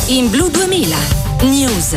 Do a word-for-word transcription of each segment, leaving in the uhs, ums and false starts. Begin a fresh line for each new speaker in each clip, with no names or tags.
In Blu duemila News.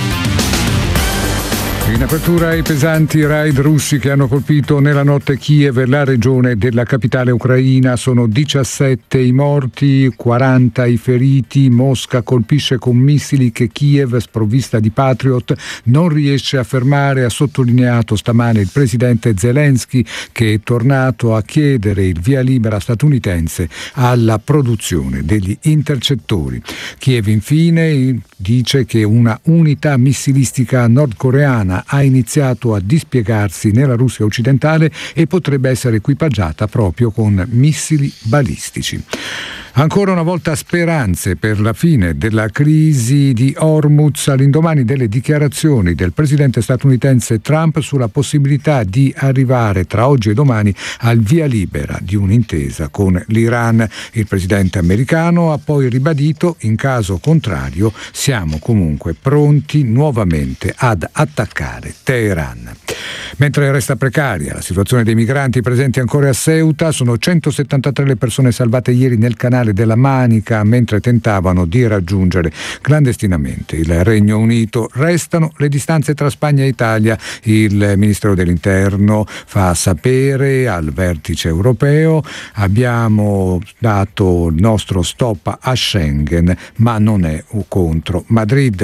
In apertura ai pesanti raid russi che hanno colpito nella notte Kiev e la regione della capitale ucraina. Sono diciassette i morti, quaranta i feriti. Mosca colpisce con missili che Kiev, sprovvista di Patriot, non riesce a fermare, ha sottolineato stamane il presidente Zelensky, che è tornato a chiedere il via libera statunitense alla produzione degli intercettori. Kiev infine dice che una unità missilistica nordcoreana ha iniziato a dispiegarsi nella Russia occidentale e potrebbe essere equipaggiata proprio con missili balistici. Ancora una volta speranze per la fine della crisi di Hormuz all'indomani delle dichiarazioni del presidente statunitense Trump sulla possibilità di arrivare tra oggi e domani al via libera di un'intesa con l'Iran. Il presidente americano ha poi ribadito: in caso contrario siamo comunque pronti nuovamente ad attaccare Teheran. Mentre resta precaria la situazione dei migranti presenti ancora a Ceuta, sono centosettantatré le persone salvate ieri nel canale della Manica mentre tentavano di raggiungere clandestinamente il Regno Unito. Restano le distanze tra Spagna e Italia. Il Ministero dell'Interno fa sapere al vertice europeo: abbiamo dato il nostro stop a Schengen, ma non è contro Madrid.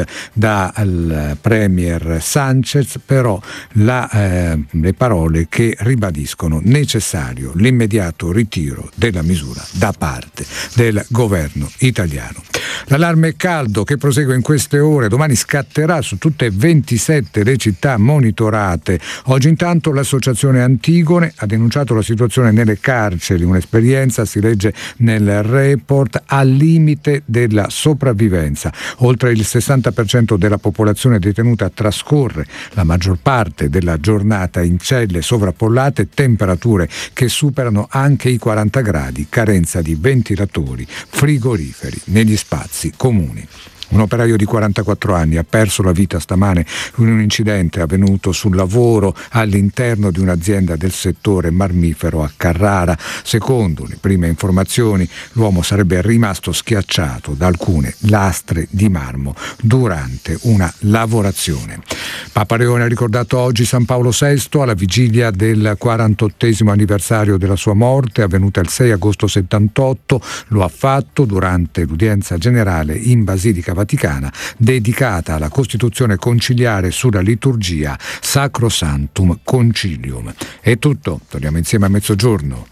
Dal premier Sanchez però la, eh, le parole che ribadiscono necessario l'immediato ritiro della misura da parte del governo italiano. L'allarme caldo che prosegue in queste ore, domani scatterà su tutte e ventisette le città monitorate. Oggi intanto l'associazione Antigone ha denunciato la situazione nelle carceri, un'esperienza, si legge nel report, al limite della sopravvivenza. Oltre il sessanta per cento della popolazione detenuta trascorre la maggior parte della giornata in celle sovrappollate, temperature che superano anche i quaranta gradi, carenza di ventilatori, frigoriferi negli spazi comuni. Un operaio di quarantaquattro anni ha perso la vita stamane in un incidente avvenuto sul lavoro all'interno di un'azienda del settore marmifero a Carrara. Secondo le prime informazioni, l'uomo sarebbe rimasto schiacciato da alcune lastre di marmo durante una lavorazione. Papa Leone ha ricordato oggi San Paolo sesto alla vigilia del quarantottesimo anniversario della sua morte, avvenuta il sei agosto settantotto. Lo ha fatto durante l'udienza generale in Basilica Vaticana dedicata alla Costituzione conciliare sulla liturgia Sacrosanctum Concilium. È tutto, torniamo insieme a mezzogiorno.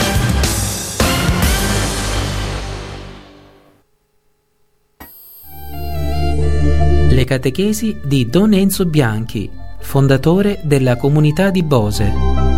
Le catechesi di Don Enzo Bianchi, fondatore della comunità di Bose.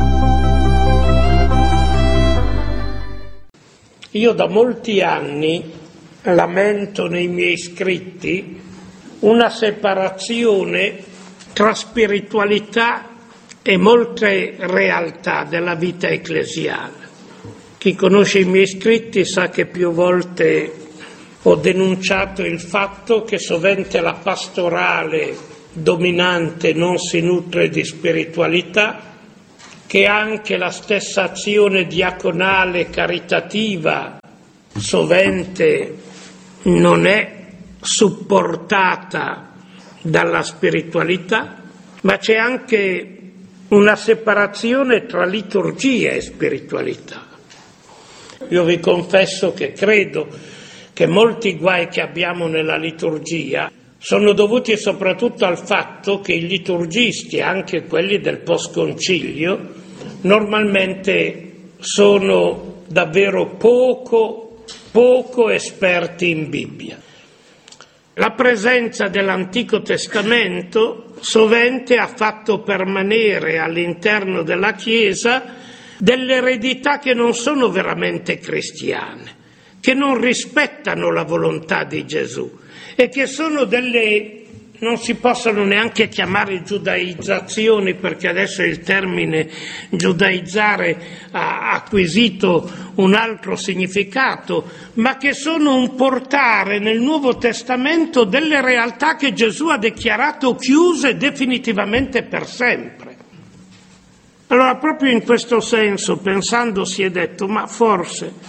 Io da molti anni lamento nei miei scritti una separazione tra spiritualità e molte realtà della vita ecclesiale. Chi conosce i miei scritti sa che più volte ho denunciato il fatto che sovente la pastorale dominante non si nutre di spiritualità, che anche la stessa azione diaconale caritativa sovente non è supportata dalla spiritualità, ma c'è anche una separazione tra liturgia e spiritualità. Io vi confesso che credo che molti guai che abbiamo nella liturgia sono dovuti soprattutto al fatto che i liturgisti, anche quelli del post-concilio, normalmente sono davvero poco poco esperti in Bibbia. La presenza dell'Antico Testamento sovente ha fatto permanere all'interno della Chiesa delle eredità che non sono veramente cristiane, che non rispettano la volontà di Gesù e che sono delle, non si possono neanche chiamare giudaizzazioni, perché adesso il termine giudaizzare ha acquisito un altro significato, ma che sono un portare nel Nuovo Testamento delle realtà che Gesù ha dichiarato chiuse definitivamente per sempre. Allora, proprio in questo senso, pensando, si è detto, ma forse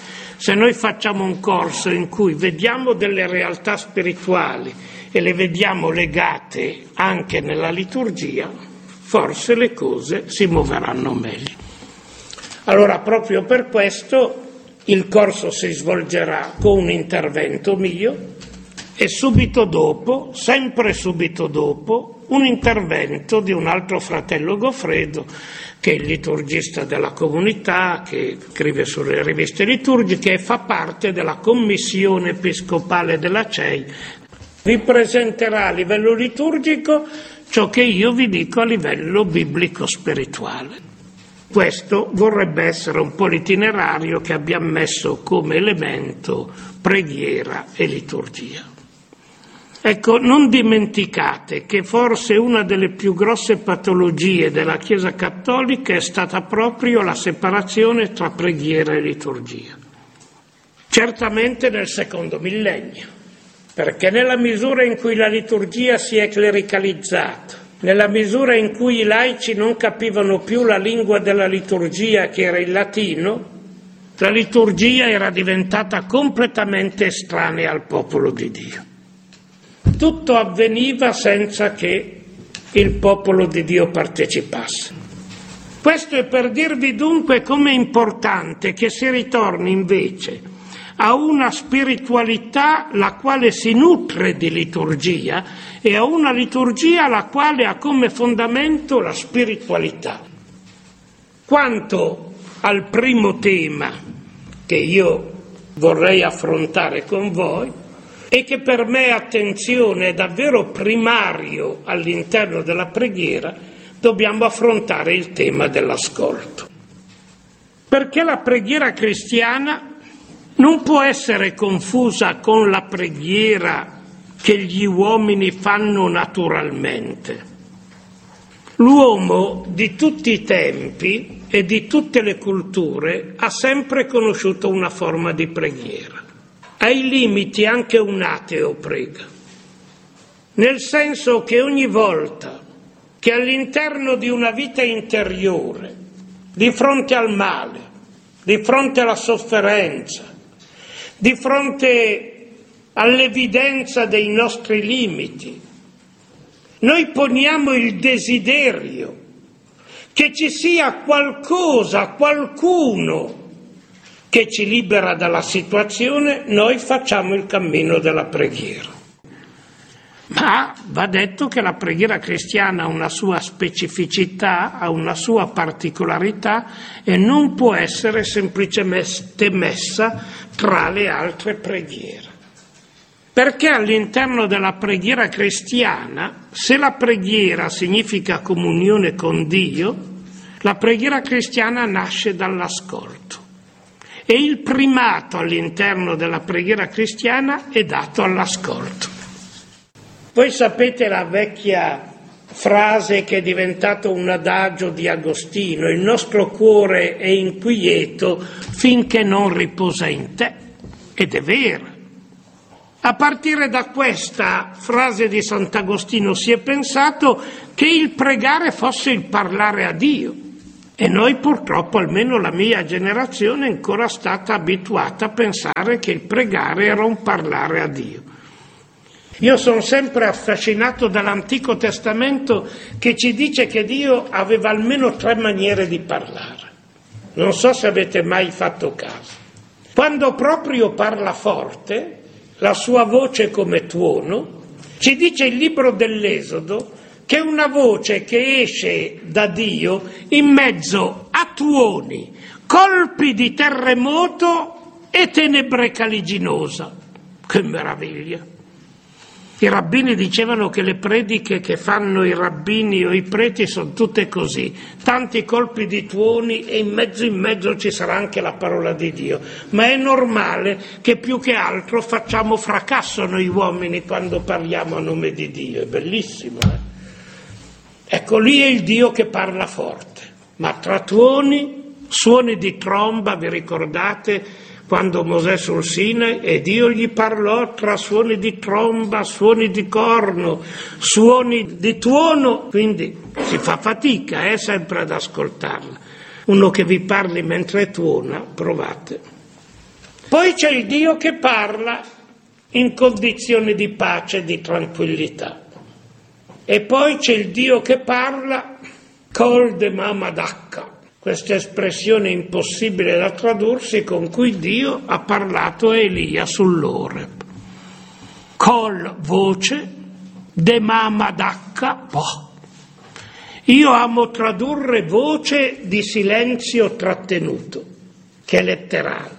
se noi facciamo un corso in cui vediamo delle realtà spirituali e le vediamo legate anche nella liturgia, forse le cose si muoveranno meglio. Allora, proprio per questo il corso si svolgerà con un intervento mio e subito dopo, sempre subito dopo, un intervento di un altro fratello Goffredo, che è il liturgista della comunità, che scrive sulle riviste liturgiche e fa parte della commissione episcopale della C E I. Vi presenterà a livello liturgico ciò che io vi dico a livello biblico-spirituale. Questo vorrebbe essere un po' l'itinerario che abbiamo messo come elemento preghiera e liturgia. Ecco, non dimenticate che forse una delle più grosse patologie della Chiesa Cattolica è stata proprio la separazione tra preghiera e liturgia. Certamente nel secondo millennio, perché nella misura in cui la liturgia si è clericalizzata, nella misura in cui i laici non capivano più la lingua della liturgia, che era il latino, la liturgia era diventata completamente estranea al popolo di Dio. Tutto avveniva senza che il popolo di Dio partecipasse. Questo è per dirvi dunque com'è importante che si ritorni invece a una spiritualità la quale si nutre di liturgia e a una liturgia la quale ha come fondamento la spiritualità. Quanto al primo tema che io vorrei affrontare con voi, e che per me, attenzione, è davvero primario all'interno della preghiera, dobbiamo affrontare il tema dell'ascolto. Perché la preghiera cristiana non può essere confusa con la preghiera che gli uomini fanno naturalmente. L'uomo di tutti i tempi e di tutte le culture ha sempre conosciuto una forma di preghiera. Ai limiti anche un ateo prega, nel senso che ogni volta che all'interno di una vita interiore, di fronte al male, di fronte alla sofferenza, di fronte all'evidenza dei nostri limiti, noi poniamo il desiderio che ci sia qualcosa, qualcuno che ci libera dalla situazione, noi facciamo il cammino della preghiera. Ma va detto che la preghiera cristiana ha una sua specificità, ha una sua particolarità e non può essere semplicemente messa tra le altre preghiere. Perché all'interno della preghiera cristiana, se la preghiera significa comunione con Dio, la preghiera cristiana nasce dall'ascolto. E il primato all'interno della preghiera cristiana è dato all'ascolto. Voi sapete la vecchia frase che è diventato un adagio di Agostino: il nostro cuore è inquieto finché non riposa in te. Ed è vero. A partire da questa frase di Sant'Agostino si è pensato che il pregare fosse il parlare a Dio. E noi purtroppo, almeno la mia generazione, è ancora stata abituata a pensare che il pregare era un parlare a Dio. Io sono sempre affascinato dall'Antico Testamento che ci dice che Dio aveva almeno tre maniere di parlare. Non so se avete mai fatto caso. Quando proprio parla forte, la sua voce come tuono, ci dice il libro dell'Esodo che è una voce che esce da Dio in mezzo a tuoni, colpi di terremoto e tenebre caliginosa. Che meraviglia! I rabbini dicevano che le prediche che fanno i rabbini o i preti sono tutte così, tanti colpi di tuoni e in mezzo in mezzo ci sarà anche la parola di Dio. Ma è normale che più che altro facciamo fracasso noi uomini quando parliamo a nome di Dio, è bellissimo, eh? Ecco, lì è il Dio che parla forte, ma tra tuoni, suoni di tromba, vi ricordate quando Mosè sul Sinai e Dio gli parlò tra suoni di tromba, suoni di corno, suoni di tuono, quindi si fa fatica eh, sempre ad ascoltarla. Uno che vi parli mentre tuona, provate. Poi c'è il Dio che parla in condizioni di pace e di tranquillità. E poi c'è il Dio che parla col de mamadacca, questa espressione impossibile da tradursi con cui Dio ha parlato a Elia sull'Oreb. Col voce de mamadacca, boh. Io amo tradurre voce di silenzio trattenuto, che è letterale.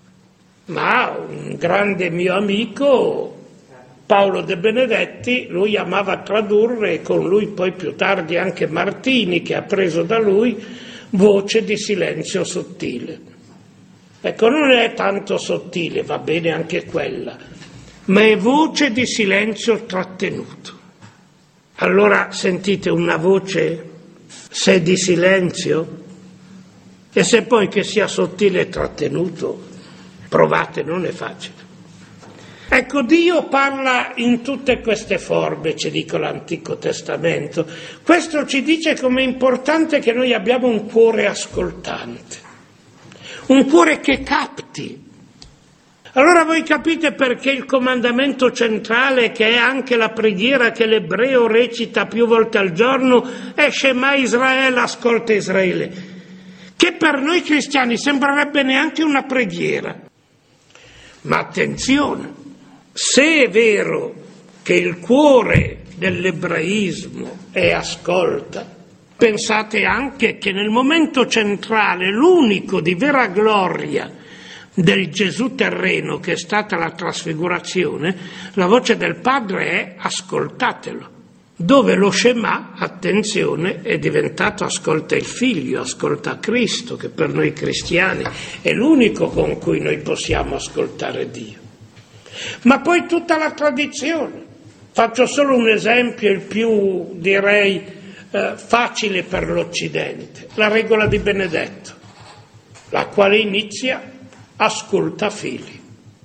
Ma un grande mio amico, Paolo De Benedetti, lui amava tradurre, e con lui poi più tardi anche Martini, che ha preso da lui, voce di silenzio sottile. Ecco, non è tanto sottile, va bene anche quella, ma è voce di silenzio trattenuto. Allora sentite, una voce, se è di silenzio, e se poi che sia sottile e trattenuto, provate, non è facile. Ecco, Dio parla in tutte queste forme, ci dice l'Antico Testamento. Questo ci dice com'è importante che noi abbiamo un cuore ascoltante, un cuore che capti. Allora voi capite perché il comandamento centrale, che è anche la preghiera che l'ebreo recita più volte al giorno, è Shema Israele, ascolta Israele, che per noi cristiani sembrerebbe neanche una preghiera. Ma attenzione, se è vero che il cuore dell'ebraismo è ascolta, pensate anche che nel momento centrale, l'unico di vera gloria del Gesù terreno, che è stata la trasfigurazione, la voce del Padre è ascoltatelo, dove lo Shema, attenzione, è diventato ascolta il Figlio, ascolta Cristo, che per noi cristiani è l'unico con cui noi possiamo ascoltare Dio. Ma poi tutta la tradizione. Faccio solo un esempio, il più, direi, eh, facile per l'Occidente, la regola di Benedetto, la quale inizia ascolta figli,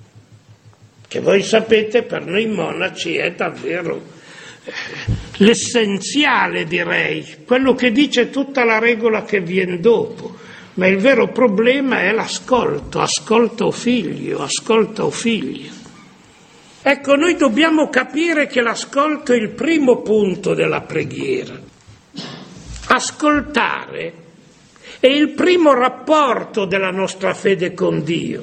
che voi sapete per noi monaci è davvero eh, l'essenziale, direi, quello che dice tutta la regola che viene dopo, ma il vero problema è l'ascolto, ascolta o figlio, ascolta o figlia. Ecco, noi dobbiamo capire che l'ascolto è il primo punto della preghiera. Ascoltare è il primo rapporto della nostra fede con Dio.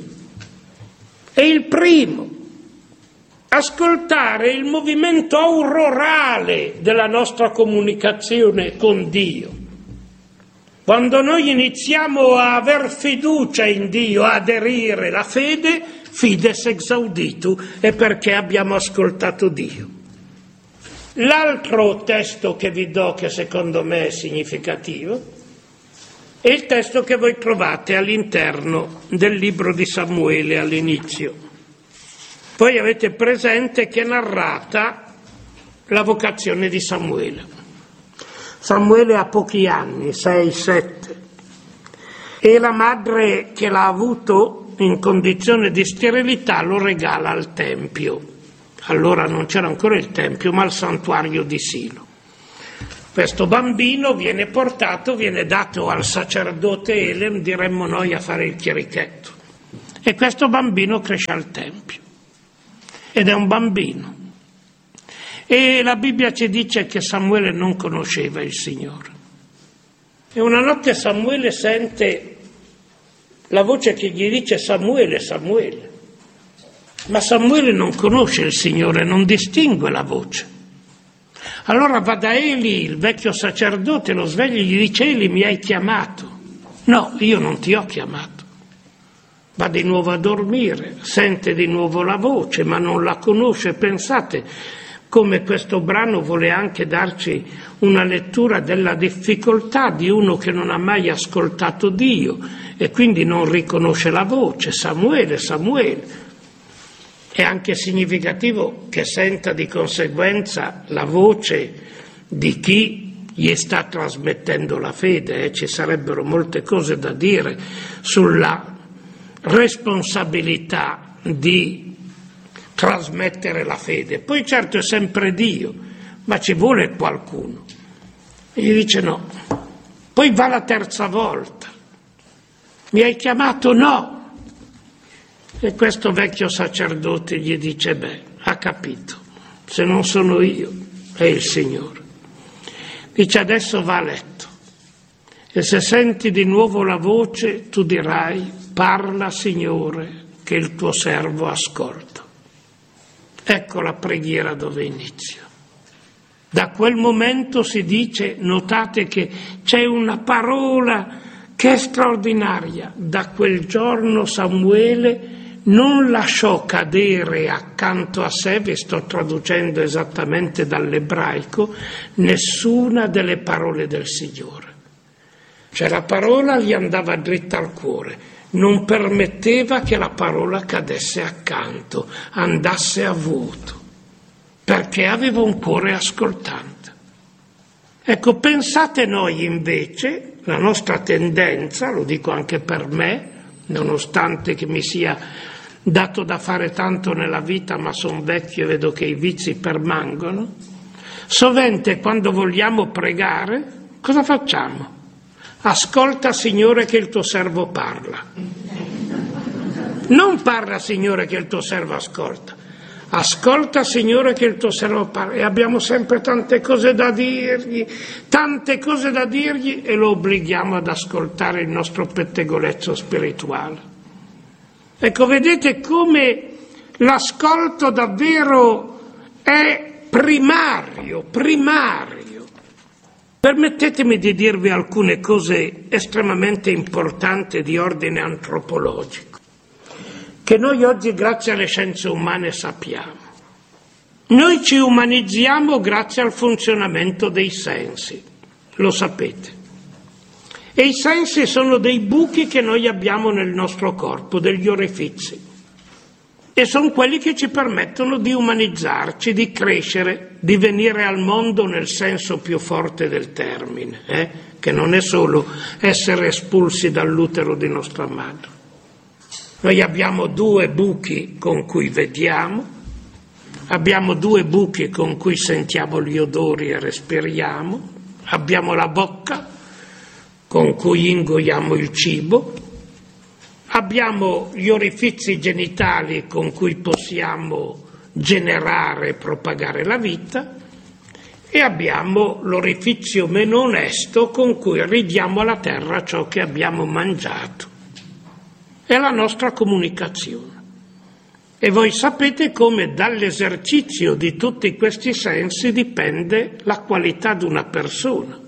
È il primo. Ascoltare è il movimento aurorale della nostra comunicazione con Dio. Quando noi iniziamo a aver fiducia in Dio, a aderire, la fede, fides exauditu, è perché abbiamo ascoltato Dio. L'altro testo che vi do, che secondo me è significativo, è il testo che voi trovate all'interno del libro di Samuele all'inizio. Voi avete presente che è narrata la vocazione di Samuele. Samuele ha pochi anni, sei, sette, e la madre che l'ha avuto in condizione di sterilità lo regala al Tempio. Allora non c'era ancora il Tempio, ma il santuario di Silo. Questo bambino viene portato, viene dato al sacerdote Elem, diremmo noi, a fare il chierichetto. E questo bambino cresce al Tempio. Ed è un bambino. E la Bibbia ci dice che Samuele non conosceva il Signore. E una notte Samuele sente la voce che gli dice Samuele, Samuele. Ma Samuele non conosce il Signore, non distingue la voce. Allora va da Eli, il vecchio sacerdote, lo sveglia e gli dice: Eli, mi hai chiamato? No, io non ti ho chiamato. Va di nuovo a dormire, sente di nuovo la voce, ma non la conosce. Pensate come questo brano vuole anche darci una lettura della difficoltà di uno che non ha mai ascoltato Dio e quindi non riconosce la voce. Samuele, Samuele. È anche significativo che senta di conseguenza la voce di chi gli sta trasmettendo la fede. Eh? Ci sarebbero molte cose da dire sulla responsabilità di trasmettere la fede. Poi certo è sempre Dio, ma ci vuole qualcuno. E gli dice no. Poi va la terza volta. Mi hai chiamato? No. E questo vecchio sacerdote gli dice: beh, ha capito, se non sono io, è il Signore. Dice: adesso va a letto e se senti di nuovo la voce tu dirai: parla, Signore, che il tuo servo ascolta. Ecco la preghiera dove inizia. Da quel momento si dice, notate che c'è una parola che è straordinaria: da quel giorno Samuele non lasciò cadere accanto a sé, vi sto traducendo esattamente dall'ebraico, nessuna delle parole del Signore. Cioè la parola gli andava dritta al cuore, non permetteva che la parola cadesse accanto, andasse a vuoto, perché aveva un cuore ascoltante. Ecco, pensate noi invece, la nostra tendenza, lo dico anche per me, nonostante che mi sia dato da fare tanto nella vita, ma sono vecchio e vedo che i vizi permangono, sovente quando vogliamo pregare, cosa facciamo? Ascolta, Signore, che il tuo servo parla. Non parla, Signore, che il tuo servo ascolta. Ascolta, Signore, che il tuo servo parla. E abbiamo sempre tante cose da dirgli, tante cose da dirgli, e lo obblighiamo ad ascoltare il nostro pettegolezzo spirituale. Ecco, vedete come l'ascolto davvero è primario, primario. Permettetemi di dirvi alcune cose estremamente importanti di ordine antropologico, che noi oggi, grazie alle scienze umane, sappiamo. Noi ci umanizziamo grazie al funzionamento dei sensi, lo sapete. E i sensi sono dei buchi che noi abbiamo nel nostro corpo, degli orifizi. E sono quelli che ci permettono di umanizzarci, di crescere, di venire al mondo nel senso più forte del termine, eh? che non è solo essere espulsi dall'utero di nostra madre. Noi abbiamo due buchi con cui vediamo, abbiamo due buchi con cui sentiamo gli odori e respiriamo, abbiamo la bocca con cui ingoiamo il cibo, abbiamo gli orifizi genitali con cui possiamo generare e propagare la vita, e abbiamo l'orifizio meno onesto con cui ridiamo alla terra ciò che abbiamo mangiato. È la nostra comunicazione. E voi sapete come dall'esercizio di tutti questi sensi dipende la qualità di una persona.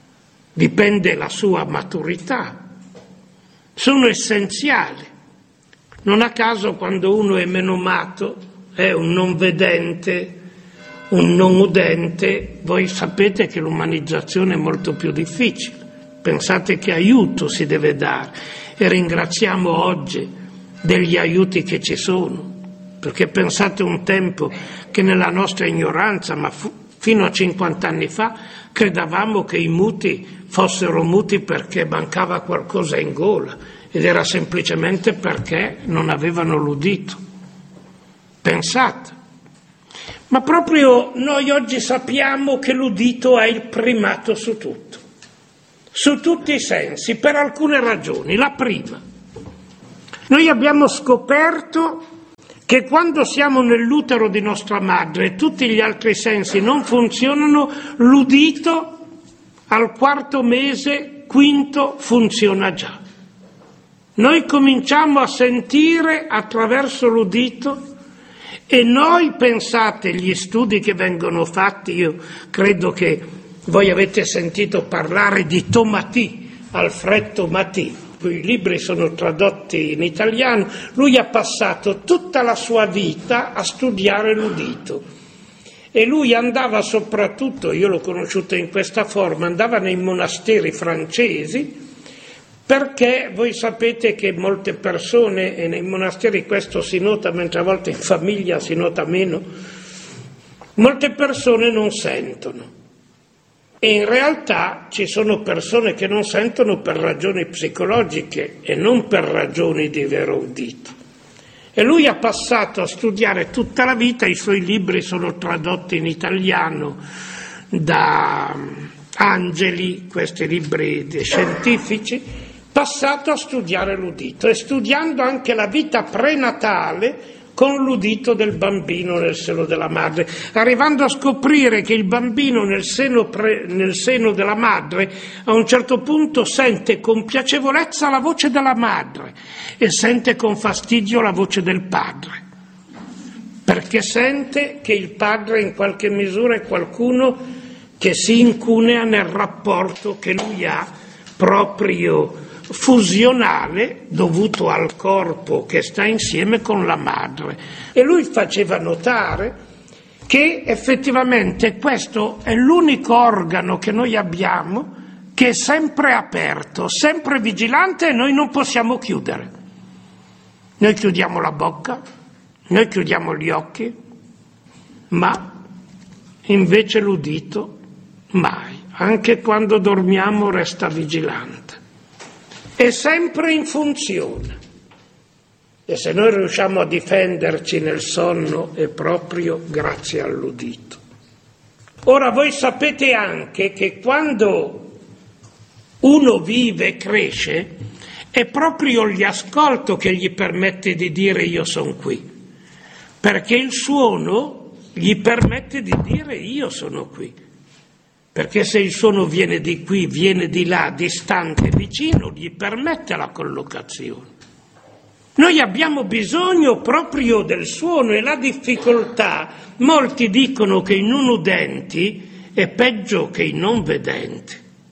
Dipende la sua maturità, sono essenziali. Non a caso quando uno è menomato, è un non vedente, un non udente, voi sapete che l'umanizzazione è molto più difficile. Pensate che aiuto si deve dare, e ringraziamo oggi degli aiuti che ci sono, perché pensate un tempo che nella nostra ignoranza, ma fu, fino a cinquanta anni fa, credevamo che i muti fossero muti perché mancava qualcosa in gola, ed era semplicemente perché non avevano l'udito. Pensate. Ma proprio noi oggi sappiamo che l'udito ha il primato su tutto, su tutti i sensi, per alcune ragioni. La prima, noi abbiamo scoperto che quando siamo nell'utero di nostra madre e tutti gli altri sensi non funzionano, l'udito al quarto mese, quinto, funziona già. Noi cominciamo a sentire attraverso l'udito, e noi, pensate, gli studi che vengono fatti, io credo che voi avete sentito parlare di Tomatì, Alfred Tomatì, i libri sono tradotti in italiano. Lui ha passato tutta la sua vita a studiare l'udito. E lui andava soprattutto, io l'ho conosciuto in questa forma, andava nei monasteri francesi, perché voi sapete che molte persone, e nei monasteri questo si nota, mentre a volte in famiglia si nota meno, molte persone non sentono. E in realtà ci sono persone che non sentono per ragioni psicologiche e non per ragioni di vero udito. E lui ha passato a studiare tutta la vita, i suoi libri sono tradotti in italiano da Angeli, questi libri scientifici, passato a studiare l'udito e studiando anche la vita prenatale con l'udito del bambino nel seno della madre, arrivando a scoprire che il bambino nel seno, pre, nel seno della madre a un certo punto sente con piacevolezza la voce della madre e sente con fastidio la voce del padre, perché sente che il padre in qualche misura è qualcuno che si incunea nel rapporto che lui ha proprio fusionale dovuto al corpo che sta insieme con la madre. E lui faceva notare che effettivamente questo è l'unico organo che noi abbiamo che è sempre aperto, sempre vigilante, e noi non possiamo chiudere. Noi chiudiamo la bocca, noi chiudiamo gli occhi, ma invece l'udito mai, anche quando dormiamo resta vigilante. È sempre in funzione. E se noi riusciamo a difenderci nel sonno è proprio grazie all'udito. Ora voi sapete anche che quando uno vive e cresce è proprio l'ascolto che gli permette di dire io sono qui, perché il suono gli permette di dire io sono qui. Perché se il suono viene di qui, viene di là, distante, vicino, gli permette la collocazione. Noi abbiamo bisogno proprio del suono e la difficoltà, molti dicono che i non udenti è peggio che i non vedenti.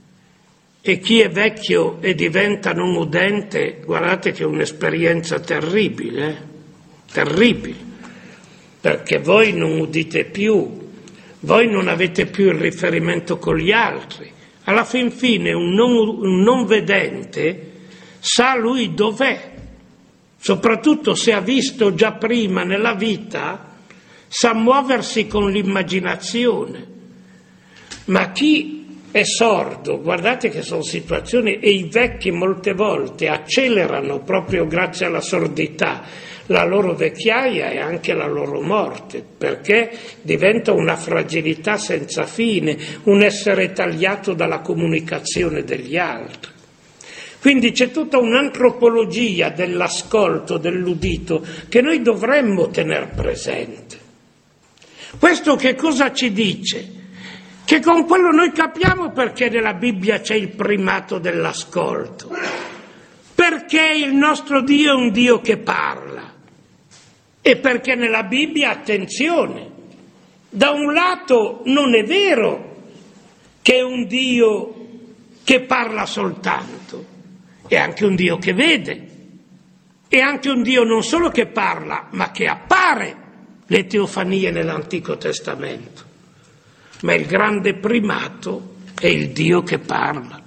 E chi è vecchio e diventa non udente, guardate che è un'esperienza terribile, eh? terribile, perché voi non udite più. Voi non avete più il riferimento con gli altri. Alla fin fine un non, un non vedente sa lui dov'è, soprattutto se ha visto già prima nella vita, sa muoversi con l'immaginazione. Ma chi è sordo, guardate che sono situazioni, e i vecchi molte volte accelerano proprio grazie alla sordità la loro vecchiaia e anche la loro morte, perché diventa una fragilità senza fine, un essere tagliato dalla comunicazione degli altri. Quindi c'è tutta un'antropologia dell'ascolto, dell'udito, che noi dovremmo tener presente. Questo che cosa ci dice? Che con quello noi capiamo perché nella Bibbia c'è il primato dell'ascolto, perché il nostro Dio è un Dio che parla. E perché nella Bibbia, attenzione, da un lato non è vero che è un Dio che parla soltanto, è anche un Dio che vede, è anche un Dio non solo che parla, ma che appare, le teofanie nell'Antico Testamento. Ma il grande primato è il Dio che parla.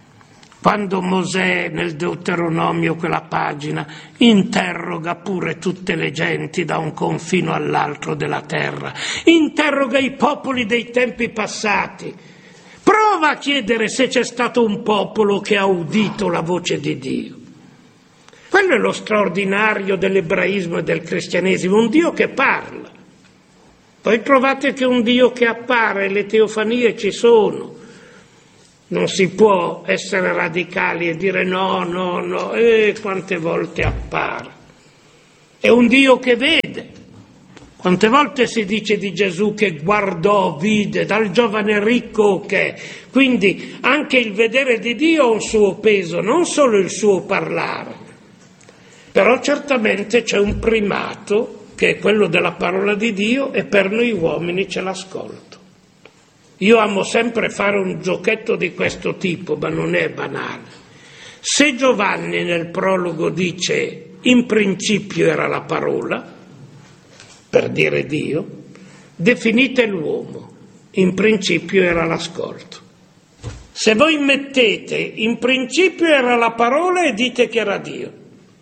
Quando Mosè nel Deuteronomio, quella pagina, interroga pure tutte le genti da un confino all'altro della terra, interroga i popoli dei tempi passati, prova a chiedere se c'è stato un popolo che ha udito la voce di Dio. Quello è lo straordinario dell'ebraismo e del cristianesimo, un Dio che parla. Poi trovate che un Dio che appare, le teofanie ci sono. Non si può essere radicali e dire no, no, no, e quante volte appare. È un Dio che vede. Quante volte si dice di Gesù che guardò, vide, dal giovane ricco che... Quindi anche il vedere di Dio ha un suo peso, non solo il suo parlare. Però certamente c'è un primato, che è quello della parola di Dio, e per noi uomini c'è l'ascolto. Io amo sempre fare un giochetto di questo tipo, ma non è banale. Se Giovanni nel prologo dice in principio era la parola, per dire Dio, definite l'uomo, in principio era l'ascolto. Se voi mettete in principio era la parola e dite che era Dio,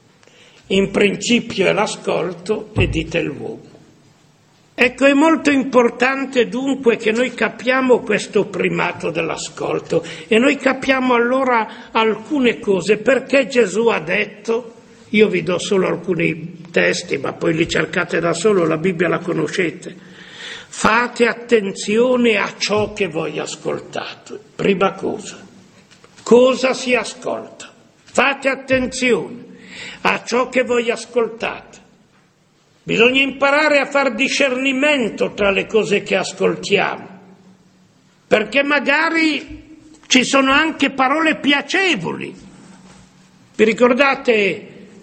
in principio è l'ascolto e dite l'uomo. Ecco, è molto importante dunque che noi capiamo questo primato dell'ascolto e noi capiamo allora alcune cose, perché Gesù ha detto, io vi do solo alcuni testi, ma poi li cercate da solo, la Bibbia la conoscete, fate attenzione a ciò che voi ascoltate. Prima cosa, cosa si ascolta? Fate attenzione a ciò che voi ascoltate. Bisogna imparare a far discernimento tra le cose che ascoltiamo, perché magari ci sono anche parole piacevoli. Vi ricordate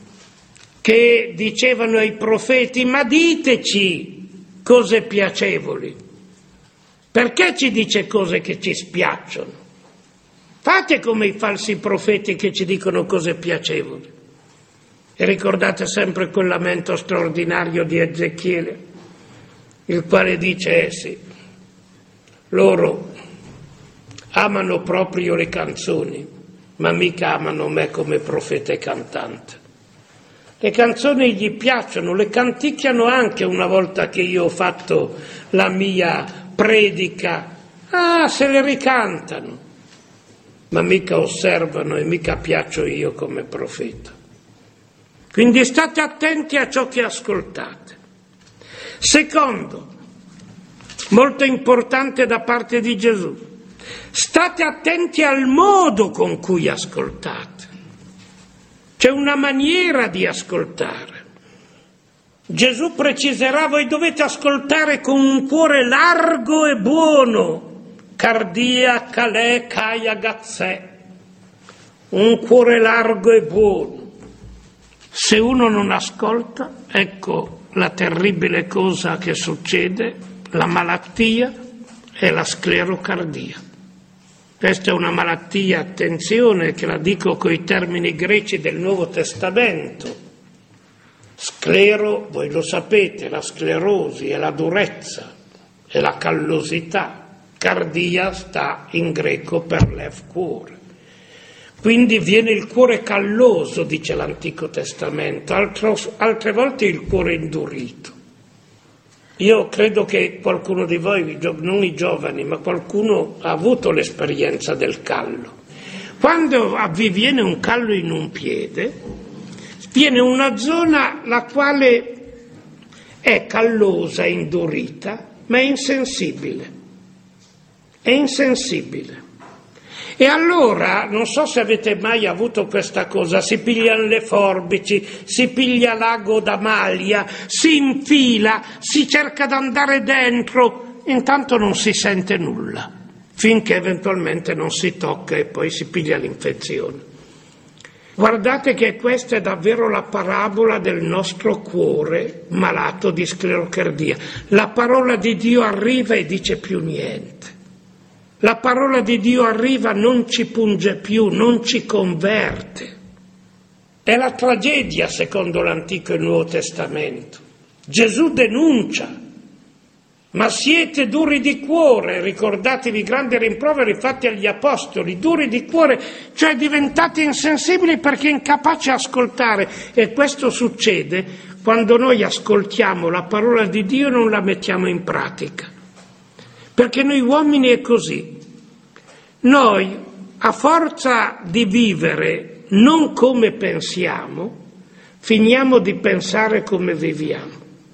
che dicevano ai profeti: ma diteci cose piacevoli? Perché ci dice cose che ci spiacciono? Fate come i falsi profeti che ci dicono cose piacevoli. E ricordate sempre quel lamento straordinario di Ezechiele, il quale dice: eh sì, loro amano proprio le canzoni, ma mica amano me come profeta e cantante. Le canzoni gli piacciono, le canticchiano anche una volta che io ho fatto la mia predica. Ah, se le ricantano, ma mica osservano e mica piaccio io come profeta. Quindi state attenti a ciò che ascoltate. Secondo, molto importante da parte di Gesù, state attenti al modo con cui ascoltate. C'è una maniera di ascoltare. Gesù preciserà: voi dovete ascoltare con un cuore largo e buono. Cardia, calè, caia, gazzè. Un cuore largo e buono. Se uno non ascolta, ecco la terribile cosa che succede, la malattia è la sclerocardia. Questa è una malattia, attenzione, che la dico coi termini greci del Nuovo Testamento. Sclero, voi lo sapete, la sclerosi è la durezza, è la callosità. Cardia sta in greco per lev, cuore. Quindi viene il cuore calloso, dice l'Antico Testamento, altro, altre volte il cuore indurito. Io credo che qualcuno di voi, non i giovani, ma qualcuno ha avuto l'esperienza del callo. Quando vi viene un callo in un piede, viene una zona la quale è callosa, indurita, ma è insensibile. È insensibile. E allora, non so se avete mai avuto questa cosa, si pigliano le forbici, si piglia l'ago da maglia, si infila, si cerca di andare dentro, intanto non si sente nulla, finché eventualmente non si tocca e poi si piglia l'infezione. Guardate che questa è davvero la parabola del nostro cuore malato di sclerocardia. La parola di Dio arriva e dice più niente. La parola di Dio arriva, non ci punge più, non ci converte. È la tragedia secondo l'Antico e il Nuovo Testamento. Gesù denuncia: ma siete duri di cuore, ricordatevi i grandi rimproveri fatti agli apostoli, duri di cuore, cioè diventati insensibili perché incapaci a ascoltare. E questo succede quando noi ascoltiamo la parola di Dio e non la mettiamo in pratica. Perché noi uomini è così. Noi, a forza di vivere non come pensiamo, finiamo di pensare come viviamo.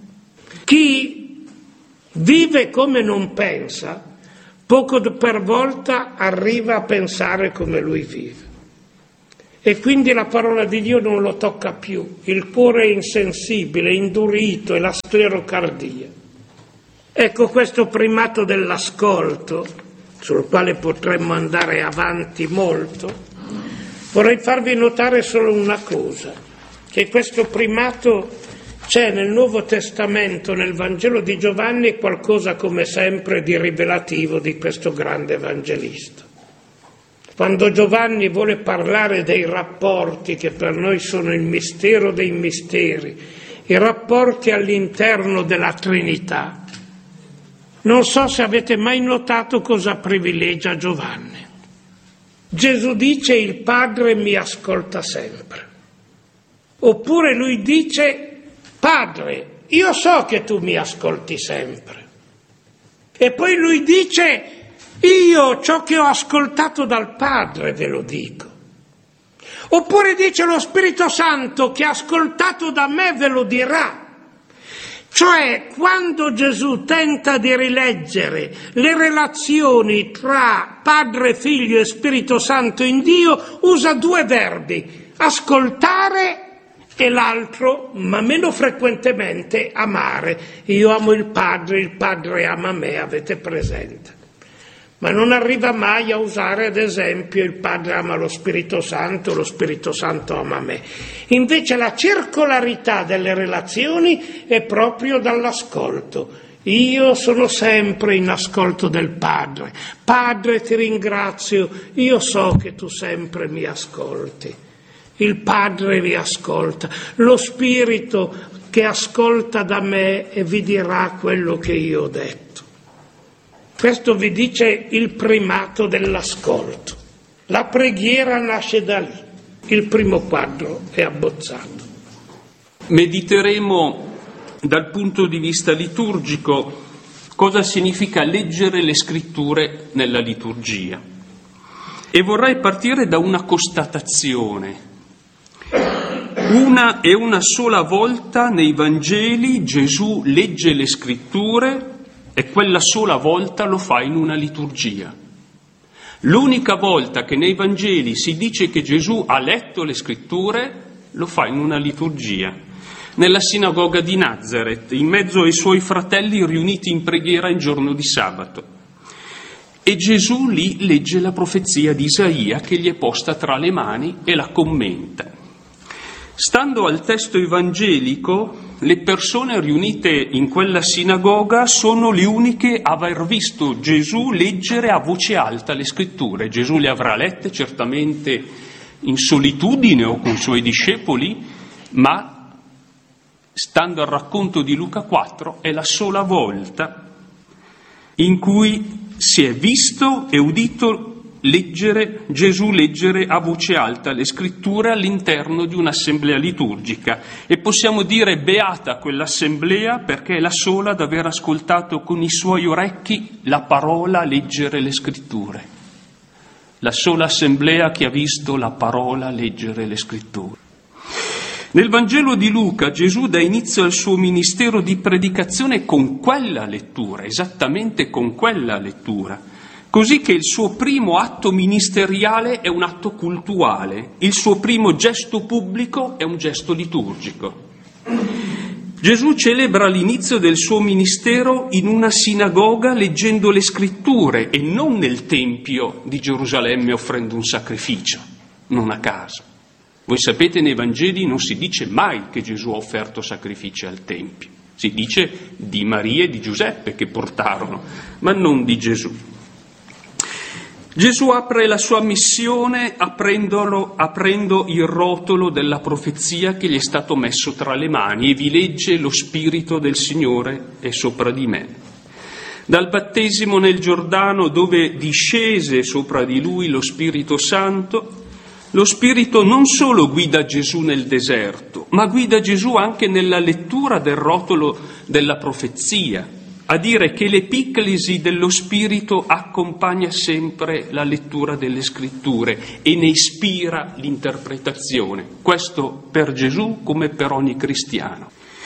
Chi vive come non pensa, poco per volta arriva a pensare come lui vive. E quindi la parola di Dio non lo tocca più. Il cuore è insensibile, indurito, è la sclerocardia. Ecco, questo primato dell'ascolto, sul quale potremmo andare avanti molto, vorrei farvi notare solo una cosa, che questo primato c'è nel Nuovo Testamento, nel Vangelo di Giovanni, qualcosa come sempre di rivelativo di questo grande evangelista. Quando Giovanni vuole parlare dei rapporti che per noi sono il mistero dei misteri, i rapporti all'interno della Trinità, non so se avete mai notato cosa privilegia Giovanni. Gesù dice: il Padre mi ascolta sempre. Oppure lui dice: Padre, io so che tu mi ascolti sempre. E poi lui dice: io ciò che ho ascoltato dal Padre ve lo dico. Oppure dice: lo Spirito Santo che ha ascoltato da me ve lo dirà. Cioè, quando Gesù tenta di rileggere le relazioni tra Padre, Figlio e Spirito Santo in Dio, usa due verbi: ascoltare e l'altro, ma meno frequentemente, amare. Io amo il Padre, il Padre ama me, avete presente. Ma non arriva mai a usare, ad esempio, il Padre ama lo Spirito Santo, lo Spirito Santo ama me. Invece la circolarità delle relazioni è proprio dall'ascolto. Io sono sempre in ascolto del Padre. Padre, ti ringrazio, io so che tu sempre mi ascolti. Il Padre vi ascolta, lo Spirito che ascolta da me e vi dirà quello che io ho detto. Questo vi dice il primato dell'ascolto. La preghiera nasce da lì. Il primo quadro è abbozzato.
Mediteremo dal punto di vista liturgico cosa significa leggere le scritture nella liturgia. E vorrei partire da una constatazione. Una e una sola volta nei Vangeli Gesù legge le scritture e quella sola volta lo fa in una liturgia. L'unica volta che nei Vangeli si dice che Gesù ha letto le scritture lo fa in una liturgia, nella sinagoga di Nazareth, in mezzo ai suoi fratelli riuniti in preghiera in giorno di sabato. E Gesù lì legge la profezia di Isaia che gli è posta tra le mani e la commenta. Stando al testo evangelico, le persone riunite in quella sinagoga sono le uniche a aver visto Gesù leggere a voce alta le scritture. Gesù le avrà lette certamente in solitudine o con i suoi discepoli, ma stando al racconto di Luca quattro è la sola volta in cui si è visto e udito leggere, Gesù leggere a voce alta le scritture all'interno di un'assemblea liturgica, e possiamo dire beata quell'assemblea perché è la sola ad aver ascoltato con i suoi orecchi la parola leggere le scritture, la sola assemblea che ha visto la parola leggere le scritture. Nel Vangelo di Luca Gesù dà inizio al suo ministero di predicazione con quella lettura, esattamente con quella lettura. Così che il suo primo atto ministeriale è un atto cultuale, il suo primo gesto pubblico è un gesto liturgico. Gesù celebra l'inizio del suo ministero in una sinagoga leggendo le scritture e non nel Tempio di Gerusalemme offrendo un sacrificio, non a caso. Voi sapete, nei Vangeli non si dice mai che Gesù ha offerto sacrifici al Tempio, si dice di Maria e di Giuseppe che portarono, ma non di Gesù. Gesù apre la sua missione aprendolo, aprendo il rotolo della profezia che gli è stato messo tra le mani e vi legge: lo Spirito del Signore è sopra di me. Dal battesimo nel Giordano, dove discese sopra di lui lo Spirito Santo, lo Spirito non solo guida Gesù nel deserto, ma guida Gesù anche nella lettura del rotolo della profezia, a dire che l'epiclesi dello Spirito accompagna sempre la lettura delle scritture e ne ispira l'interpretazione. Questo per Gesù come per ogni cristiano.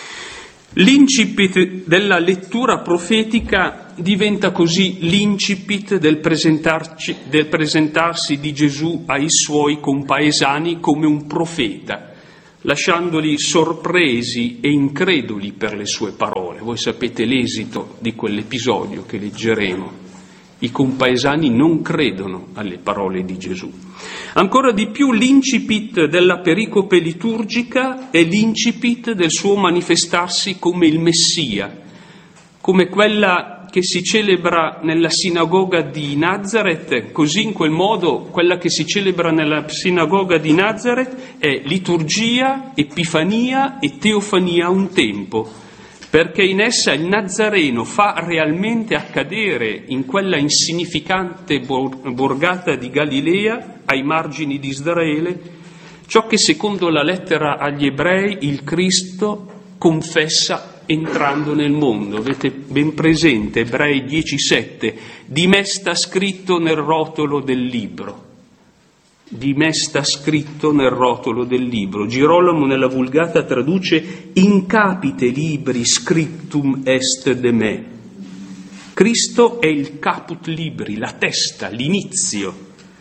L'incipit della lettura profetica diventa così l'incipit del, presentarci, del presentarsi di Gesù ai suoi compaesani come un profeta, lasciandoli sorpresi e increduli per le sue parole. Voi sapete l'esito di quell'episodio che leggeremo. I compaesani non credono alle parole di Gesù. Ancora di più, l'incipit della pericope liturgica è l'incipit del suo manifestarsi come il Messia, come quella che si celebra nella sinagoga di Nazareth. Così, in quel modo, quella che si celebra nella sinagoga di Nazareth è liturgia, epifania e teofania a un tempo, perché in essa il Nazareno fa realmente accadere in quella insignificante borgata di Galilea, ai margini di Israele, ciò che secondo la lettera agli Ebrei il Cristo confessa entrando nel mondo. Avete ben presente Ebrei dieci sette: di me sta scritto nel rotolo del libro. Di me sta scritto nel rotolo del libro. Girolamo nella Vulgata traduce: in capite libri scriptum est de me. Cristo è il caput libri, la testa, l'inizio.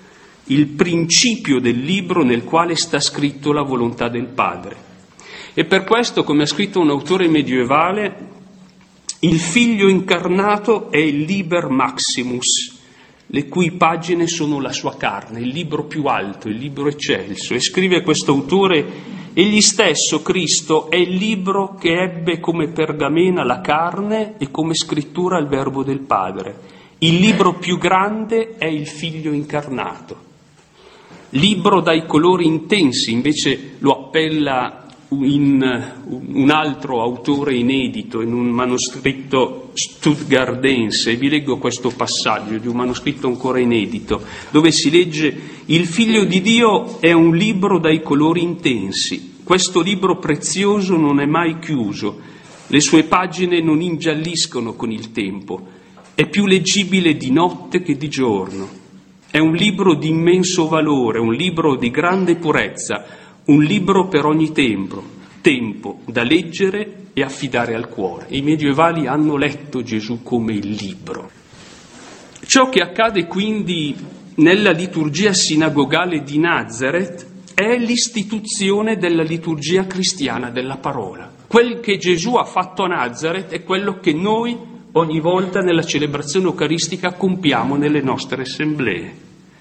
il principio del libro nel quale sta scritto la volontà del Padre. E per questo, come ha scritto un autore medievale, il Figlio incarnato è il Liber Maximus, le cui pagine sono la sua carne, il libro più alto, il libro eccelso. E scrive questo autore: egli stesso, Cristo, è il libro che ebbe come pergamena la carne e come scrittura il verbo del Padre. Il libro più grande è il Figlio incarnato. Libro dai colori intensi, invece lo appella in un altro autore inedito, in un manoscritto stuttgardense. Vi leggo questo passaggio di un manoscritto ancora inedito, dove si legge: il Figlio di Dio è un libro dai colori intensi. Questo libro prezioso non è mai chiuso, le sue pagine non ingialliscono con il tempo, è più leggibile di notte che di giorno. È un libro di immenso valore, un libro di grande purezza, un libro per ogni tempo, tempo da leggere e affidare al cuore. I medievali hanno letto Gesù come il libro. Ciò che accade quindi nella liturgia sinagogale di Nazareth è l'istituzione della liturgia cristiana della parola. Quel che Gesù ha fatto a Nazareth è quello che noi ogni volta nella celebrazione eucaristica compiamo nelle nostre assemblee.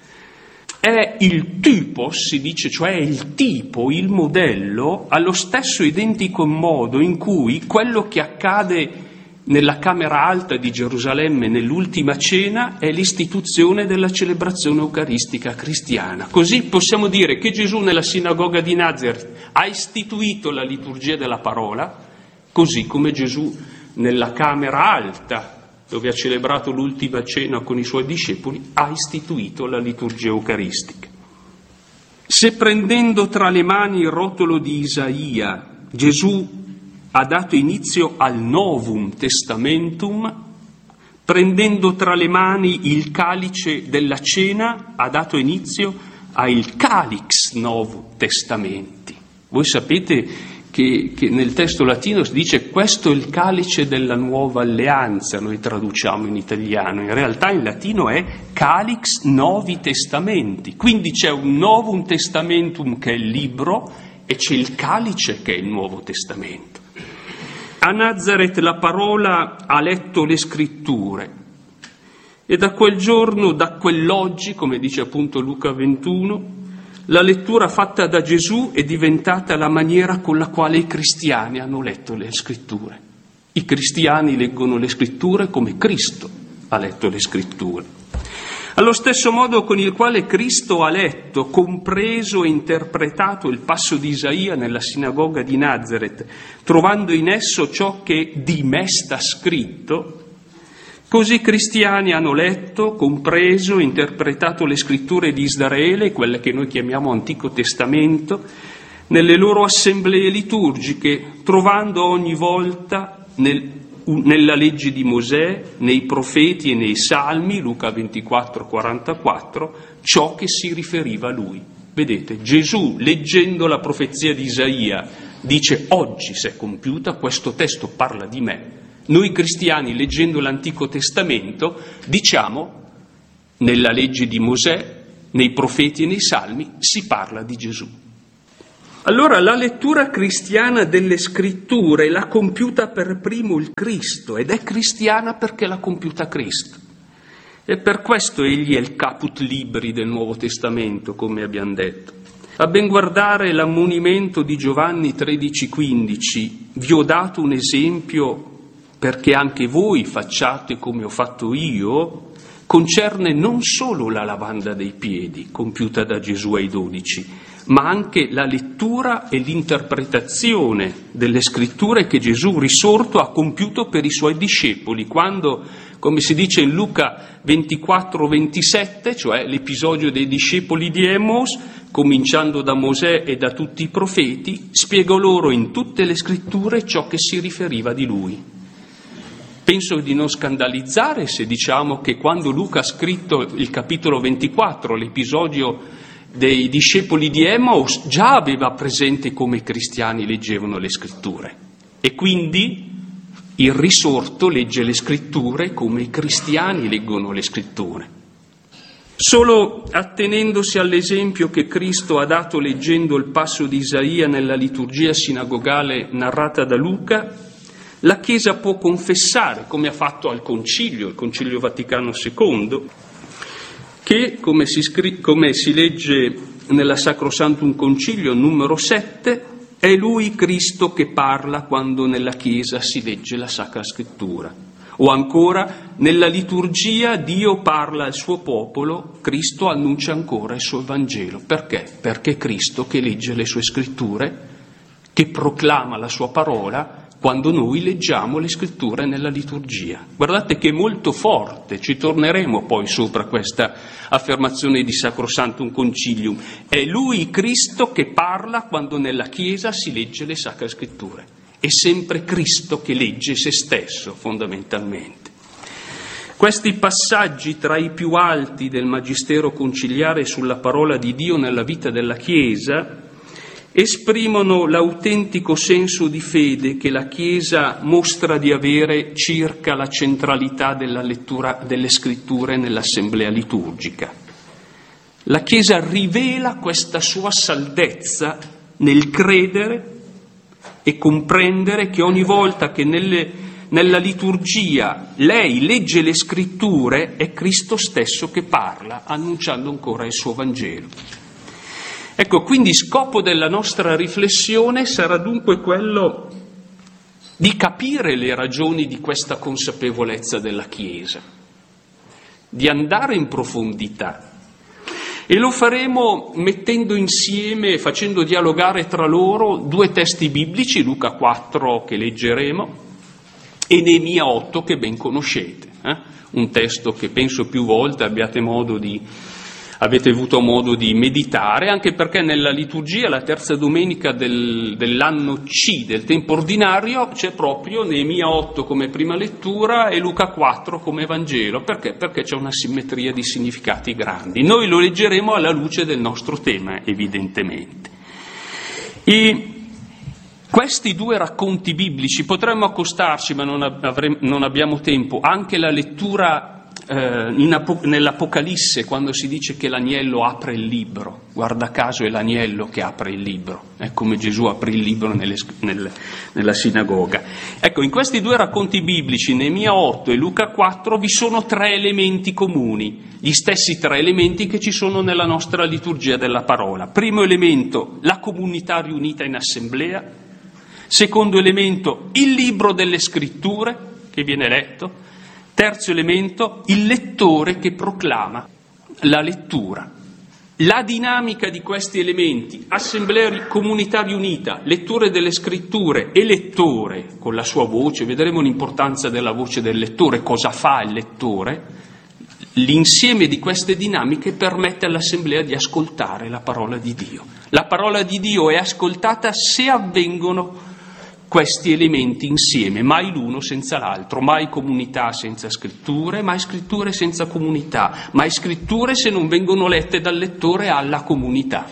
È il typos, si dice, cioè il tipo, il modello, allo stesso identico modo in cui quello che accade nella Camera Alta di Gerusalemme nell'ultima cena è l'istituzione della celebrazione eucaristica cristiana. Così possiamo dire che Gesù nella sinagoga di Nazareth ha istituito la liturgia della parola, così come Gesù nella Camera Alta, dove ha celebrato l'ultima cena con i suoi discepoli, ha istituito la liturgia eucaristica. Se prendendo tra le mani il rotolo di Isaia, Gesù ha dato inizio al Novum Testamentum, prendendo tra le mani il calice della cena, ha dato inizio al Calix Novum Testamenti. Voi sapete Che, che nel testo latino si dice: questo è il calice della nuova alleanza, noi traduciamo in italiano, in realtà in latino è Calix Novi Testamenti, quindi c'è un Novum Testamentum che è il libro e c'è il calice che è il Nuovo Testamento. A Nazareth la parola ha letto le scritture e da quel giorno, da quell'oggi, come dice appunto Luca ventuno, la lettura fatta da Gesù è diventata la maniera con la quale i cristiani hanno letto le scritture. I cristiani leggono le scritture come Cristo ha letto le scritture. Allo stesso modo con il quale Cristo ha letto, compreso e interpretato il passo di Isaia nella sinagoga di Nazareth, trovando in esso ciò che di me sta scritto, così i cristiani hanno letto, compreso, interpretato le scritture di Israele, quelle che noi chiamiamo Antico Testamento, nelle loro assemblee liturgiche, trovando ogni volta nel, nella legge di Mosè, nei profeti e nei salmi, Luca ventiquattro quarantaquattro, ciò che si riferiva a lui. Vedete, Gesù, leggendo la profezia di Isaia, dice: oggi si è compiuta, questo testo parla di me. Noi cristiani, leggendo l'Antico Testamento, diciamo, nella legge di Mosè, nei profeti e nei salmi, si parla di Gesù. Allora la lettura cristiana delle scritture l'ha compiuta per primo il Cristo, ed è cristiana perché l'ha compiuta Cristo. E per questo egli è il caput libri del Nuovo Testamento, come abbiamo detto. A ben guardare l'ammonimento di Giovanni tredici quindici, vi ho dato un esempio perché anche voi facciate come ho fatto io, concerne non solo la lavanda dei piedi compiuta da Gesù ai dodici, ma anche la lettura e l'interpretazione delle scritture che Gesù risorto ha compiuto per i suoi discepoli, quando, come si dice in Luca ventiquattro ventisette, cioè l'episodio dei discepoli di Emmmaus, cominciando da Mosè e da tutti i profeti, spiegò loro in tutte le scritture ciò che si riferiva di lui. Penso di non scandalizzare se diciamo che quando Luca ha scritto il capitolo ventiquattro, l'episodio dei discepoli di Emmaus, già aveva presente come i cristiani leggevano le scritture, e quindi il risorto legge le scritture come i cristiani leggono le scritture. Solo attenendosi all'esempio che Cristo ha dato leggendo il passo di Isaia nella liturgia sinagogale narrata da Luca, la Chiesa può confessare, come ha fatto al Concilio, il Concilio Vaticano secondo, che, come si, scri- come si legge nella Sacrosanctum Concilio numero sette, è Lui Cristo che parla quando nella Chiesa si legge la Sacra Scrittura. O ancora, nella liturgia Dio parla al suo popolo, Cristo annuncia ancora il suo Vangelo. Perché? Perché Cristo che legge le sue scritture, che proclama la sua parola, quando noi leggiamo le scritture nella liturgia. Guardate che è molto forte, ci torneremo poi sopra questa affermazione di Sacrosanctum Concilium. È Lui Cristo che parla quando nella Chiesa si legge le Sacre Scritture. È sempre Cristo che legge se stesso, fondamentalmente. Questi passaggi tra i più alti del Magistero conciliare sulla parola di Dio nella vita della Chiesa esprimono l'autentico senso di fede che la Chiesa mostra di avere circa la centralità della lettura delle Scritture nell'assemblea liturgica. La Chiesa rivela questa sua saldezza nel credere e comprendere che ogni volta che nelle, nella liturgia lei legge le Scritture è Cristo stesso che parla, annunciando ancora il suo Vangelo. Ecco, quindi scopo della nostra riflessione sarà dunque quello di capire le ragioni di questa consapevolezza della Chiesa, di andare in profondità. E lo faremo mettendo insieme, facendo dialogare tra loro due testi biblici, Luca quattro che leggeremo e Neemia otto che ben conoscete, eh? Un testo che penso più volte abbiate modo di, avete avuto modo di meditare, anche perché nella liturgia, la terza domenica del, dell'anno C, del tempo ordinario, c'è proprio Neemia otto come prima lettura e Luca quattro come Vangelo. Perché? Perché c'è una simmetria di significati grandi. Noi lo leggeremo alla luce del nostro tema, evidentemente. E questi due racconti biblici potremmo accostarci, ma non, avremo, non abbiamo tempo, anche la lettura eh, in Apo- nell'Apocalisse, quando si dice che l'agnello apre il libro. Guarda caso è l'agnello che apre il libro, è come Gesù aprì il libro nelle, nel, nella sinagoga. Ecco, in questi due racconti biblici, Neemia otto e Luca quattro, vi sono tre elementi comuni, gli stessi tre elementi che ci sono nella nostra liturgia della parola. Primo elemento, la comunità riunita in assemblea. Secondo elemento, il libro delle Scritture che viene letto. Terzo elemento, il lettore che proclama la lettura. La dinamica di questi elementi, assemblea, comunità riunita, lettore delle Scritture e lettore con la sua voce, vedremo l'importanza della voce del lettore, cosa fa il lettore. L'insieme di queste dinamiche permette all'assemblea di ascoltare la parola di Dio. La parola di Dio è ascoltata se avvengono questi elementi insieme, mai l'uno senza l'altro, mai comunità senza scritture, mai scritture senza comunità, mai scritture se non vengono lette dal lettore alla comunità.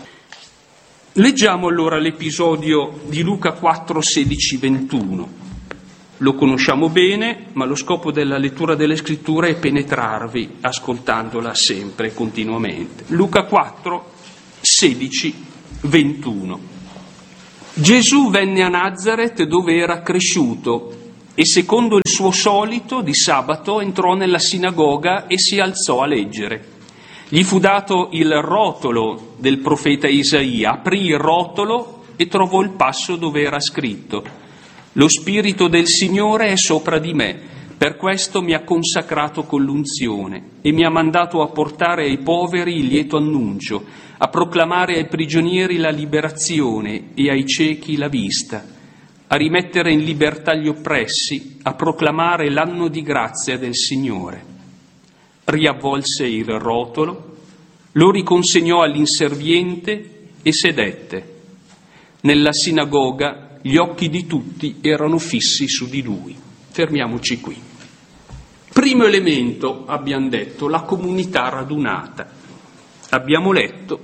Leggiamo allora l'episodio di Luca quattro, sedici, ventuno. Lo conosciamo bene, ma lo scopo della lettura delle scritture è penetrarvi ascoltandola sempre e continuamente. Luca quattro, sedici, ventuno. Gesù venne a Nazaret dove era cresciuto e secondo il suo solito di sabato entrò nella sinagoga e si alzò a leggere. Gli fu dato il rotolo del profeta Isaia, aprì il rotolo e trovò il passo dove era scritto: «Lo Spirito del Signore è sopra di me, per questo mi ha consacrato con l'unzione e mi ha mandato a portare ai poveri il lieto annuncio, a proclamare ai prigionieri la liberazione e ai ciechi la vista, a rimettere in libertà gli oppressi, a proclamare l'anno di grazia del Signore». Riavvolse il rotolo, lo riconsegnò all'inserviente e sedette. Nella sinagoga gli occhi di tutti erano fissi su di lui. Fermiamoci qui. Primo elemento, abbiamo detto, la comunità radunata. Abbiamo letto,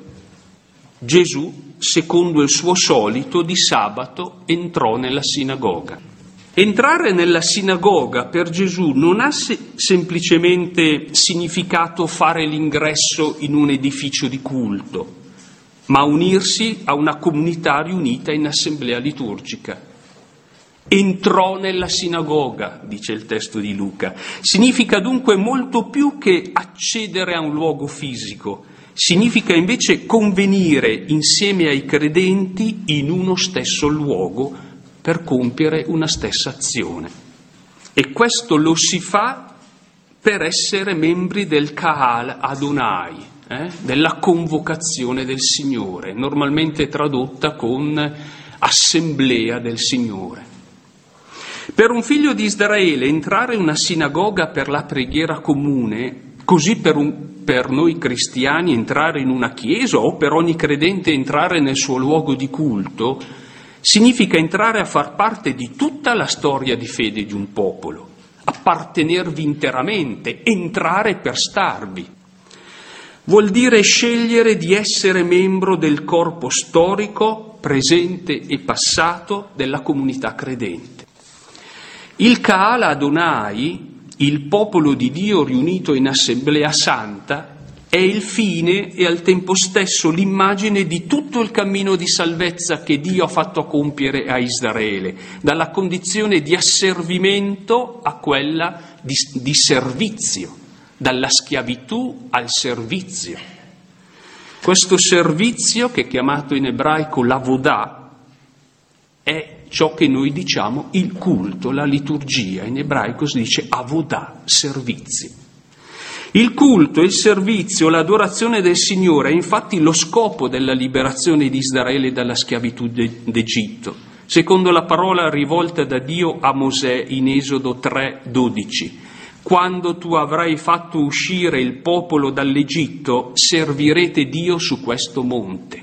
Gesù, secondo il suo solito, di sabato entrò nella sinagoga. Entrare nella sinagoga per Gesù non ha se- semplicemente significato fare l'ingresso in un edificio di culto, ma unirsi a una comunità riunita in assemblea liturgica. Entrò nella sinagoga, dice il testo di Luca. Significa dunque molto più che accedere a un luogo fisico, significa invece convenire insieme ai credenti in uno stesso luogo per compiere una stessa azione. E questo lo si fa per essere membri del Kahal Adonai, eh? della convocazione del Signore, normalmente tradotta con assemblea del Signore. Per un figlio di Israele entrare in una sinagoga per la preghiera comune, così per, un, per noi cristiani entrare in una chiesa o per ogni credente entrare nel suo luogo di culto, significa entrare a far parte di tutta la storia di fede di un popolo, appartenervi interamente, entrare per starvi. Vuol dire scegliere di essere membro del corpo storico, presente e passato della comunità credente. Il Kahal Adonai, il popolo di Dio riunito in assemblea santa, è il fine e al tempo stesso l'immagine di tutto il cammino di salvezza che Dio ha fatto compiere a Israele, dalla condizione di asservimento a quella di, di servizio, dalla schiavitù al servizio. Questo servizio, che è chiamato in ebraico l'avodah, è ciò che noi diciamo il culto, la liturgia. In ebraico si dice avodah, servizio. Il culto, il servizio, l'adorazione del Signore è infatti lo scopo della liberazione di Israele dalla schiavitù d'Egitto, secondo la parola rivolta da Dio a Mosè in Esodo tre dodici. Quando tu avrai fatto uscire il popolo dall'Egitto, servirete Dio su questo monte.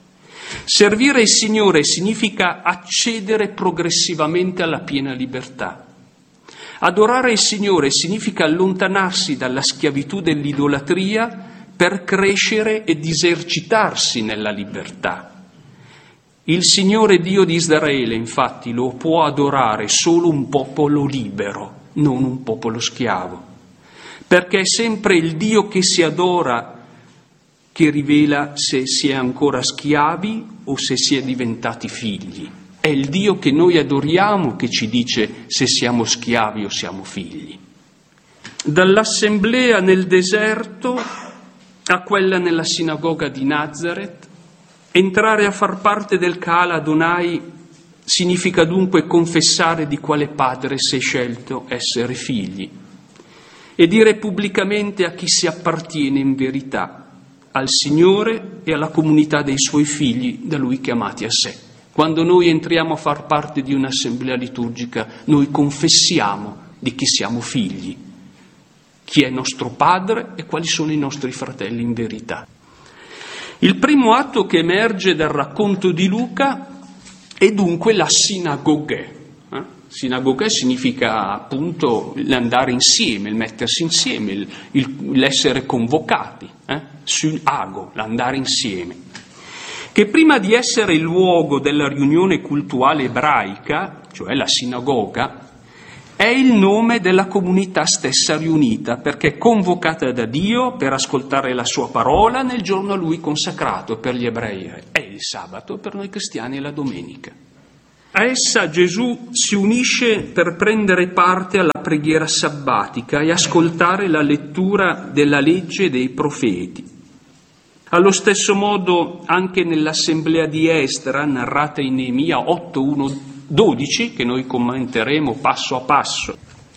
Servire il Signore significa accedere progressivamente alla piena libertà. Adorare il Signore significa allontanarsi dalla schiavitù dell'idolatria per crescere ed esercitarsi nella libertà. Il Signore Dio di Israele, infatti, lo può adorare solo un popolo libero, non un popolo schiavo, perché è sempre il Dio che si adora che rivela se si è ancora schiavi o se si è diventati figli. È il Dio che noi adoriamo che ci dice se siamo schiavi o siamo figli. Dall'assemblea nel deserto a quella nella sinagoga di Nazareth, entrare a far parte del Kahal Adonai significa dunque confessare di quale padre si è scelto essere figli e dire pubblicamente a chi si appartiene in verità, al Signore e alla comunità dei suoi figli da Lui chiamati a sé. Quando noi entriamo a far parte di un'assemblea liturgica, noi confessiamo di chi siamo figli, chi è nostro padre e quali sono i nostri fratelli in verità. Il primo atto che emerge dal racconto di Luca è dunque la sinagoghe. Eh? Sinagoghe significa appunto l'andare insieme, il mettersi insieme, il, il, l'essere convocati, eh? Sul ago, l'andare insieme. Che prima di essere il luogo della riunione cultuale ebraica, cioè la sinagoga, è il nome della comunità stessa riunita, perché è convocata da Dio per ascoltare la sua parola nel giorno a Lui consacrato per gli ebrei. È il sabato, per noi cristiani è la domenica. A essa Gesù si unisce per prendere parte alla preghiera sabbatica e ascoltare la lettura della legge e dei profeti. Allo stesso modo anche nell'assemblea di Esdra, narrata in Neemia otto uno dodici, che noi commenteremo passo a passo,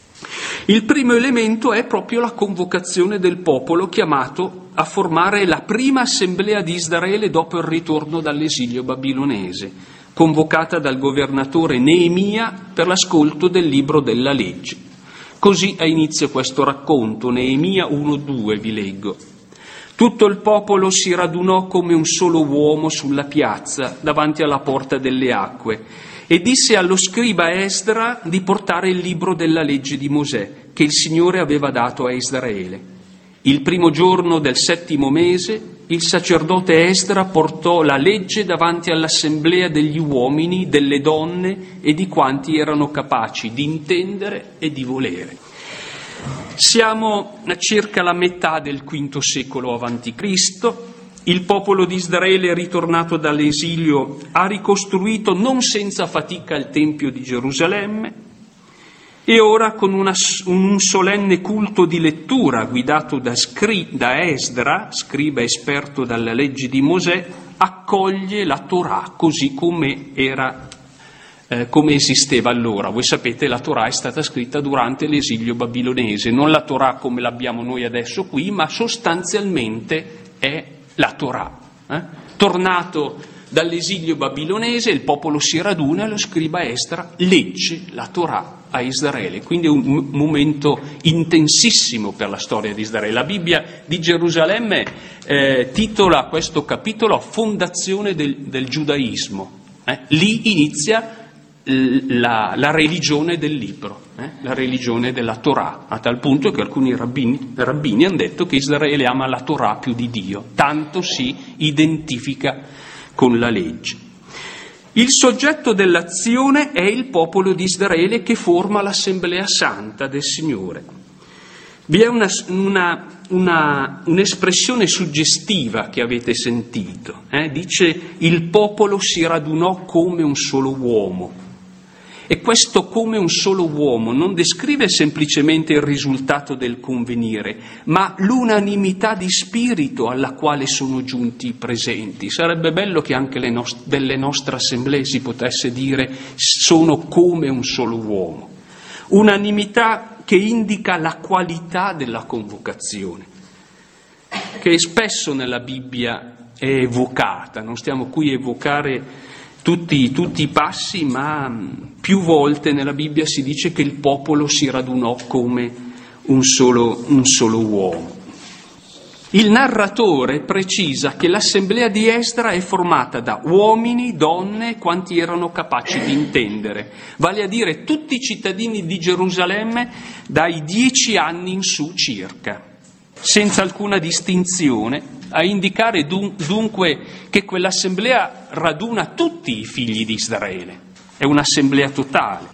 il primo elemento è proprio la convocazione del popolo chiamato a formare la prima assemblea di Israele dopo il ritorno dall'esilio babilonese, convocata dal governatore Neemia per l'ascolto del libro della legge. Così ha inizio questo racconto, Neemia uno due vi leggo. Tutto il popolo si radunò come un solo uomo sulla piazza davanti alla porta delle acque e disse allo scriba Esdra di portare il libro della legge di Mosè che il Signore aveva dato a Israele. Il primo giorno del settimo mese il sacerdote Esdra portò la legge davanti all'assemblea degli uomini, delle donne e di quanti erano capaci di intendere e di volere. Siamo a circa la metà del quinto secolo avanti Cristo. Il popolo di Israele, ritornato dall'esilio, ha ricostruito non senza fatica il Tempio di Gerusalemme e ora, con una, un solenne culto di lettura guidato da, Scri, da Esdra, scriba esperto dalla legge di Mosè, accoglie la Torah così come era, eh, come esisteva allora. Voi sapete, la Torah è stata scritta durante l'esilio babilonese, non la Torah come l'abbiamo noi adesso qui, ma sostanzialmente è la Torah. Eh? Tornato dall'esilio babilonese, il popolo si raduna e lo scriba Esdra legge la Torah a Israele, quindi è un momento intensissimo per la storia di Israele. La Bibbia di Gerusalemme eh, titola questo capitolo Fondazione del, del giudaismo. Eh? Lì inizia la, la religione del libro, eh? la religione della Torah, a tal punto che alcuni rabbini, rabbini hanno detto che Israele ama la Torah più di Dio, tanto si identifica con la legge. Il soggetto dell'azione è il popolo di Israele che forma l'Assemblea Santa del Signore. Vi è una, una, una, un'espressione suggestiva che avete sentito, eh? Dice il popolo si radunò come un solo uomo. E questo come un solo uomo non descrive semplicemente il risultato del convenire, ma l'unanimità di spirito alla quale sono giunti i presenti. Sarebbe bello che anche le nost- delle nostre assemblee si potesse dire sono come un solo uomo. Unanimità che indica la qualità della convocazione, che spesso nella Bibbia è evocata. Non stiamo qui a evocare Tutti, tutti i passi, ma più volte nella Bibbia si dice che il popolo si radunò come un solo, un solo uomo. Il narratore precisa che l'assemblea di Esdra è formata da uomini, donne, quanti erano capaci di intendere, vale a dire tutti i cittadini di Gerusalemme dai dieci anni in su circa, senza alcuna distinzione, a indicare dun- dunque che quell'assemblea raduna tutti i figli di Israele, è un'assemblea totale.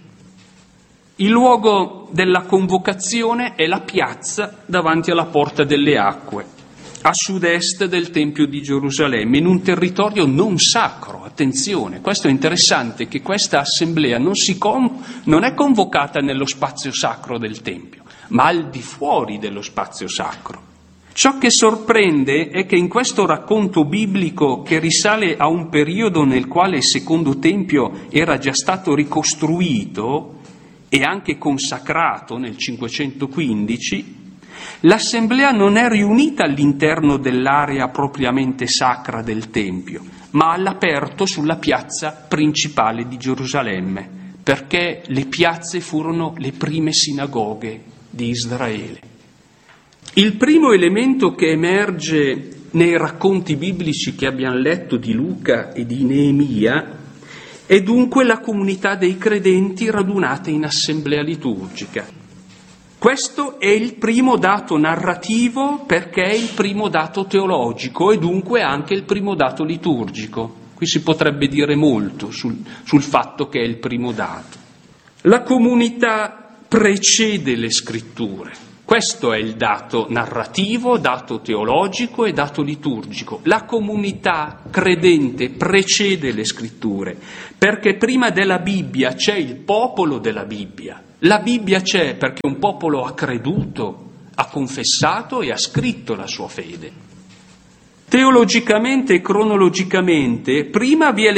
Il luogo della convocazione è la piazza davanti alla Porta delle Acque, a sud-est del Tempio di Gerusalemme, in un territorio non sacro. Attenzione, questo è interessante, che questa assemblea non, si con- non è convocata nello spazio sacro del Tempio, ma al di fuori dello spazio sacro. Ciò che sorprende è che in questo racconto biblico, che risale a un periodo nel quale il secondo tempio era già stato ricostruito e anche consacrato nel cinquecentoquindici, l'assemblea non è riunita all'interno dell'area propriamente sacra del tempio, ma all'aperto sulla piazza principale di Gerusalemme, perché le piazze furono le prime sinagoghe di Israele. Il primo elemento che emerge nei racconti biblici che abbiamo letto di Luca e di Neemia è dunque la comunità dei credenti radunata in assemblea liturgica. Questo è il primo dato narrativo perché è il primo dato teologico e dunque anche il primo dato liturgico. Qui si potrebbe dire molto sul, sul fatto che è il primo dato. La comunità precede le scritture. Questo è il dato narrativo, dato teologico e dato liturgico. La comunità credente precede le scritture, perché prima della Bibbia c'è il popolo della Bibbia. La Bibbia c'è perché un popolo ha creduto, ha confessato e ha scritto la sua fede. Teologicamente e cronologicamente, prima vi è